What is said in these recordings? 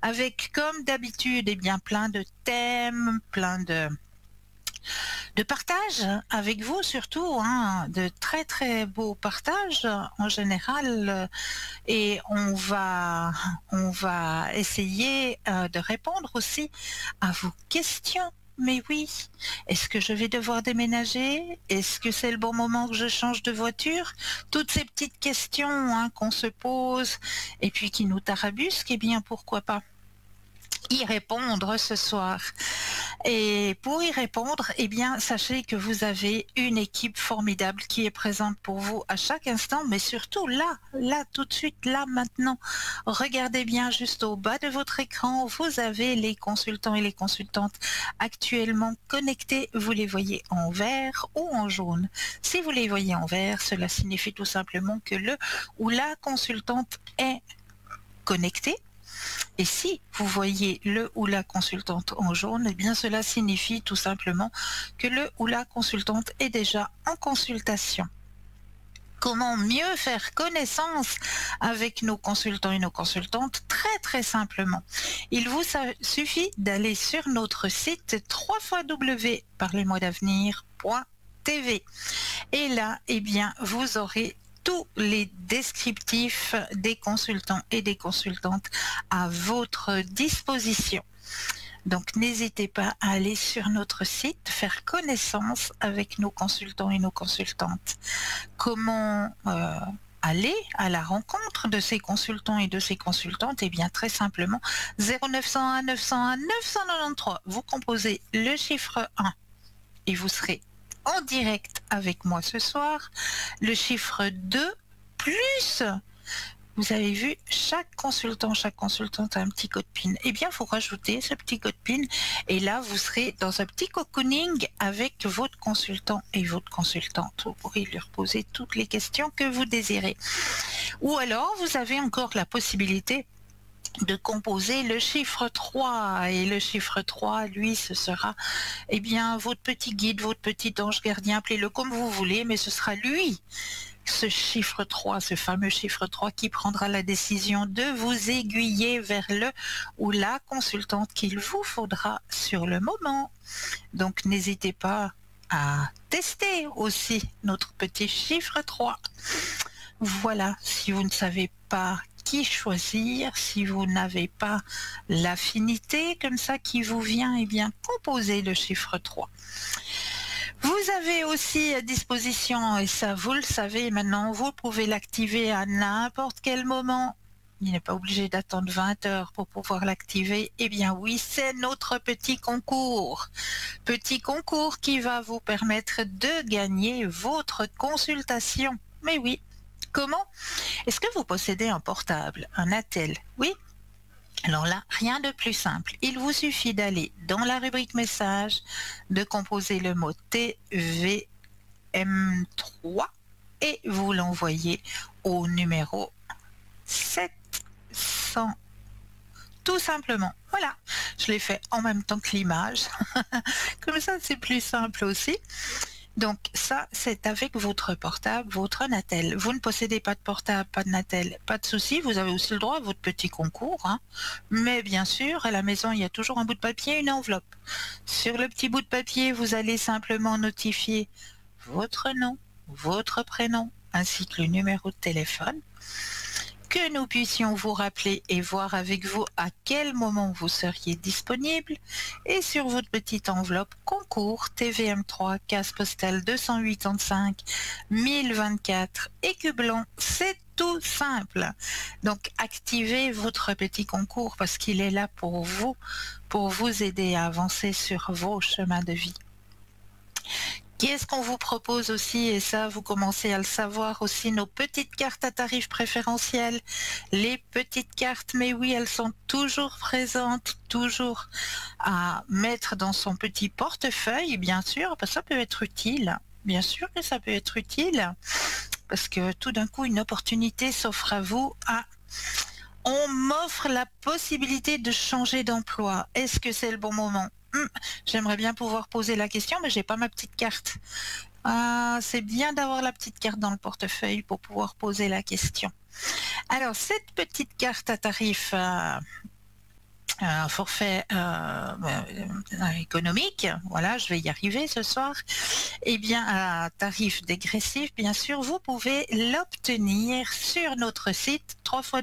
avec comme d'habitude eh bien plein de thèmes, plein de partage avec vous surtout, hein, de très très beaux partages en général, et on va essayer de répondre aussi à vos questions. Mais oui, est-ce que je vais devoir déménager? Est-ce que c'est le bon moment que je change de voiture? Toutes ces petites questions, hein, qu'on se pose et puis qui nous tarabusquent, eh bien pourquoi pas y répondre ce soir. Et pour y répondre, eh bien, sachez que vous avez une équipe formidable qui est présente pour vous à chaque instant, mais surtout là, tout de suite, là, maintenant. Regardez bien juste au bas de votre écran, vous avez les consultants et les consultantes actuellement connectés. Vous les voyez en vert ou en jaune. Si vous les voyez en vert, cela signifie tout simplement que le ou la consultante est connectée. Et si vous voyez le ou la consultante en jaune, eh bien cela signifie tout simplement que le ou la consultante est déjà en consultation. Comment mieux faire connaissance avec nos consultants et nos consultantes? Très très simplement. Il vous suffit d'aller sur notre site www.parlez-moi-d'avenir.tv. Et là, eh bien, vous aurez tous les descriptifs des consultants et des consultantes à votre disposition. Donc n'hésitez pas à aller sur notre site, faire connaissance avec nos consultants et nos consultantes. Comment aller à la rencontre de ces consultants et de ces consultantes? Eh bien très simplement 0901 901 993. Vous composez le chiffre 1 et vous serez en direct avec moi ce soir. Le chiffre 2 plus, vous avez vu, chaque consultant, chaque consultante a un petit code PIN. Eh bien, vous rajoutez ce petit code PIN et là, vous serez dans un petit cocooning avec votre consultant et votre consultante. Vous pourrez lui poser toutes les questions que vous désirez. Ou alors, vous avez encore la possibilité de composer le chiffre 3, et le chiffre 3, lui, ce sera eh bien votre petit guide, votre petit ange gardien, appelez-le comme vous voulez, mais ce sera lui, ce chiffre 3, ce fameux chiffre 3 qui prendra la décision de vous aiguiller vers le ou la consultante qu'il vous faudra sur le moment. Donc n'hésitez pas à tester aussi notre petit chiffre 3. Voilà, si vous ne savez pas qui choisir, si vous n'avez pas l'affinité comme ça qui vous vient, eh bien composez le chiffre 3. Vous avez aussi à disposition, et ça vous le savez maintenant, vous pouvez l'activer à n'importe quel moment. Il n'est pas obligé d'attendre 20 heures pour pouvoir l'activer. Eh bien oui, c'est notre petit concours. Petit concours qui va vous permettre de gagner votre consultation. Mais oui. Comment? Est-ce que vous possédez un portable, un Attel? Oui? Alors là, rien de plus simple. Il vous suffit d'aller dans la rubrique message, de composer le mot TVM3 et vous l'envoyez au numéro 700. Tout simplement. Voilà. Je l'ai fait en même temps que l'image. Comme ça, c'est plus simple aussi. Donc ça, c'est avec votre portable, votre Natel. Vous ne possédez pas de portable, pas de Natel, pas de souci. Vous avez aussi le droit à votre petit concours, hein. Mais bien sûr, à la maison, il y a toujours un bout de papier, une enveloppe. Sur le petit bout de papier, vous allez simplement notifier votre nom, votre prénom, ainsi que le numéro de téléphone, que nous puissions vous rappeler et voir avec vous à quel moment vous seriez disponible. Et sur votre petite enveloppe concours TVM3, case postale 285 1024 Écublon, c'est tout simple. Donc activez votre petit concours parce qu'il est là pour vous aider à avancer sur vos chemins de vie. Qu'est-ce qu'on vous propose aussi, et ça vous commencez à le savoir aussi, nos petites cartes à tarifs préférentiels, les petites cartes, mais oui, elles sont toujours présentes, toujours à mettre dans son petit portefeuille, bien sûr, parce que ça peut être utile, bien sûr que ça peut être utile, parce que tout d'un coup, une opportunité s'offre à vous. On m'offre la possibilité de changer d'emploi. Est-ce que c'est le bon moment? J'aimerais bien pouvoir poser la question, mais j'ai pas ma petite carte. C'est bien d'avoir la petite carte dans le portefeuille pour pouvoir poser la question. Alors, cette petite carte à tarif un forfait économique, voilà, je vais y arriver ce soir, eh bien à tarif dégressif, bien sûr, vous pouvez l'obtenir sur notre site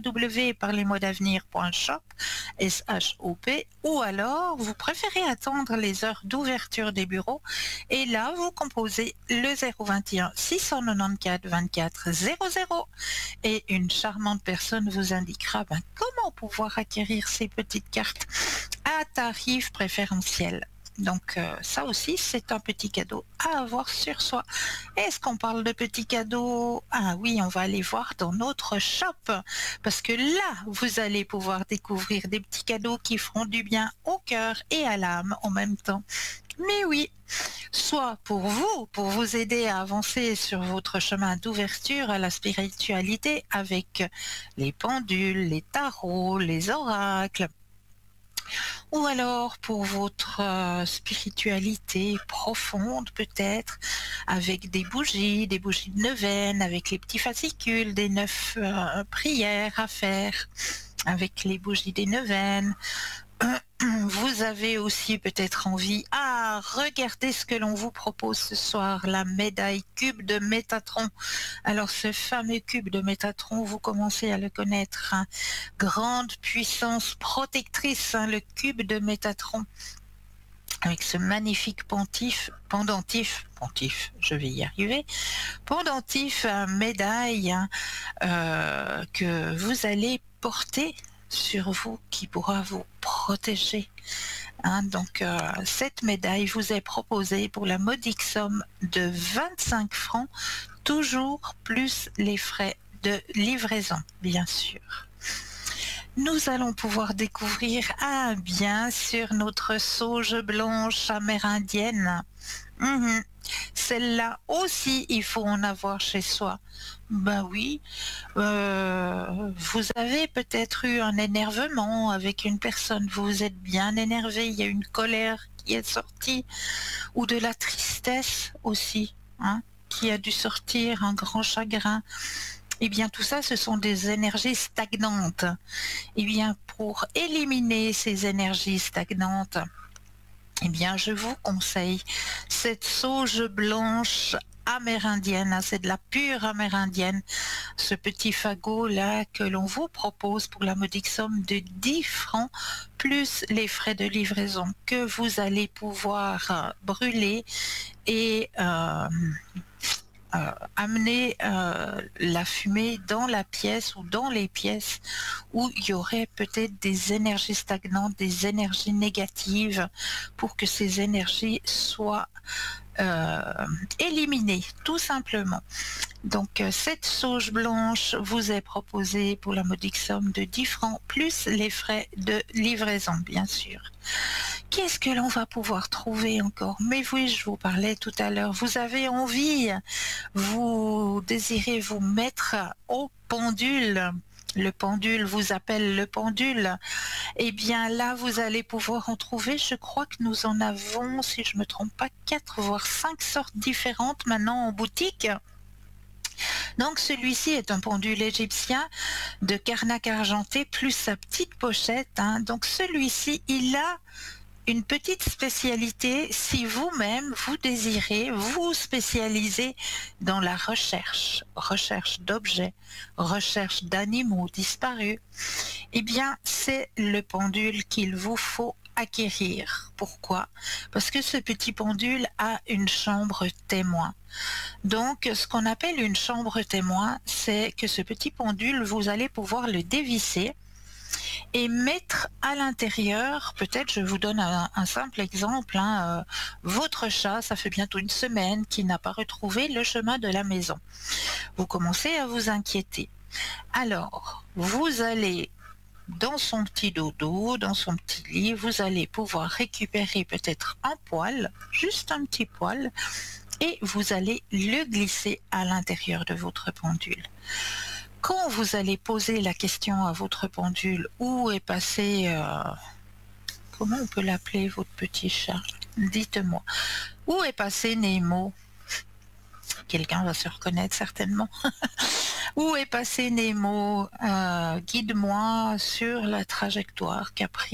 www.parlez-moi-d'avenir.shop, S-H-O-P, ou alors vous préférez attendre les heures d'ouverture des bureaux et là vous composez le 021 694 24 00 et une charmante personne vous indiquera comment pouvoir acquérir ces petites cartes à tarif préférentiel. Donc ça aussi, c'est un petit cadeau à avoir sur soi. Est-ce qu'on parle de petits cadeaux? Ah oui, on va aller voir dans notre shop, parce que là, vous allez pouvoir découvrir des petits cadeaux qui feront du bien au cœur et à l'âme en même temps. Mais oui, soit pour vous aider à avancer sur votre chemin d'ouverture à la spiritualité avec les pendules, les tarots, les oracles, ou alors pour votre spiritualité profonde peut-être, avec des bougies de neuvaine, avec les petits fascicules des 9 prières à faire, avec les bougies des neuvaines. Vous avez aussi peut-être envie, regardez ce que l'on vous propose ce soir, la médaille cube de Métatron. Alors ce fameux cube de Métatron, vous commencez à le connaître, hein. Grande puissance protectrice, hein, le cube de Métatron, avec ce magnifique pendentif, je vais y arriver, pendentif médaille, hein, que vous allez porter sur vous, qui pourra vous protéger. Hein, donc cette médaille vous est proposée pour la modique somme de 25 francs, toujours plus les frais de livraison, bien sûr. Nous allons pouvoir découvrir, bien sûr, notre sauge blanche amérindienne. Celle-là aussi, il faut en avoir chez soi. Ben oui, vous avez peut-être eu un énervement avec une personne, vous vous êtes bien énervé, il y a une colère qui est sortie, ou de la tristesse aussi, hein, qui a dû sortir, un grand chagrin. Eh bien, tout ça, ce sont des énergies stagnantes. Eh bien, pour éliminer ces énergies stagnantes, eh bien, je vous conseille cette sauge blanche amérindienne, hein, c'est de la pure amérindienne, ce petit fagot là que l'on vous propose pour la modique somme de 10 francs plus les frais de livraison que vous allez pouvoir brûler et amener la fumée dans la pièce ou dans les pièces où il y aurait peut-être des énergies stagnantes, des énergies négatives, pour que ces énergies soient éliminées, tout simplement. Donc cette sauge blanche vous est proposée pour la modique somme de 10 francs plus les frais de livraison, bien sûr. Qu'est-ce que l'on va pouvoir trouver encore? Mais oui, je vous parlais tout à l'heure, vous avez envie, vous désirez vous mettre au pendule. Le pendule vous appelle le pendule. Eh bien là, vous allez pouvoir en trouver, je crois que nous en avons, si je ne me trompe pas, 4 voire 5 sortes différentes maintenant en boutique. Donc celui-ci est un pendule égyptien de Karnak argenté plus sa petite pochette, hein. Donc celui-ci, il a une petite spécialité si vous-même vous désirez vous spécialiser dans la recherche d'objets, recherche d'animaux disparus. Eh bien, c'est le pendule qu'il vous faut acquérir. Pourquoi? Parce que ce petit pendule a une chambre témoin. Donc, ce qu'on appelle une chambre témoin, c'est que ce petit pendule, vous allez pouvoir le dévisser et mettre à l'intérieur, peut-être je vous donne un simple exemple, hein, votre chat, ça fait bientôt une semaine qu'il n'a pas retrouvé le chemin de la maison. Vous commencez à vous inquiéter. Alors, vous allez dans son petit dodo, dans son petit lit, vous allez pouvoir récupérer peut-être un poil, juste un petit poil, et vous allez le glisser à l'intérieur de votre pendule. Quand vous allez poser la question à votre pendule, où est passé, comment on peut l'appeler votre petit chat? Dites-moi, où est passé Nemo? Quelqu'un va se reconnaître certainement. Où est passé Nemo? Guide-moi sur la trajectoire qu'a pris